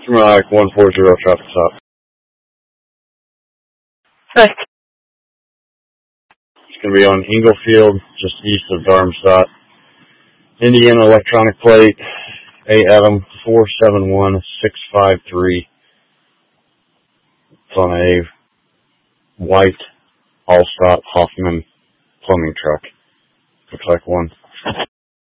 Like 140 traffic stop. Hey. It's going to be on Englefield, just east of Darmstadt. Indiana electronic plate, A Adam 471653. It's on a white Allstott Hoffman plumbing truck. Looks like one.